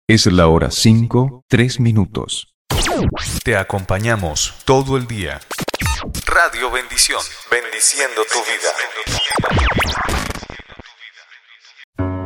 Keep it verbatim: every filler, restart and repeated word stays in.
Es la hora cinco, tres minutos. Te acompañamos todo el día. Radio Bendición, bendiciendo tu vida.